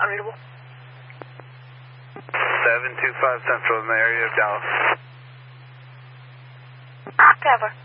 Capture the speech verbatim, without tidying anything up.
unreadable. seven two five Central in the area of Dallas. Traveler.